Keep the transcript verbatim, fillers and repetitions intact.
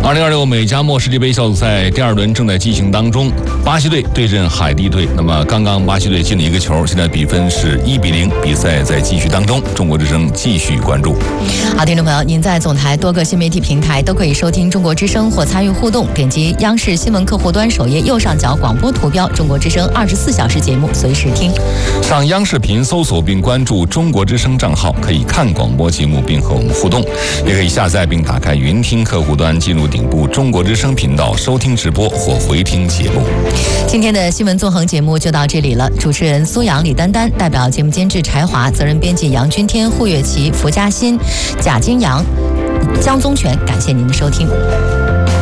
二零二六美加墨世界杯小组赛第二轮正在进行当中，巴西队对阵海地队。那么刚刚巴西队进了一个球，现在比分是一比零，比赛在继续当中。中国之声继续关注。 好，听众朋友，您在总台多个新媒体平台都可以收听中国之声或参与互动，点击央视新闻客户端首页右上角广播图标，中国之声二十四小时节目随时听。 上央视频搜索并关注中国之声账号，可以看广播节目并和我们互动，也可以下载并打开云听客户端，进入顶部中国之声频道收听直播或回听节目。 今天的新闻纵横节目就到这里了，主持人苏阳、李丹丹，代表节目监制柴华，责任编辑杨君天、胡月琪、福嘉欣、贾金阳、江宗全，感谢您的收听。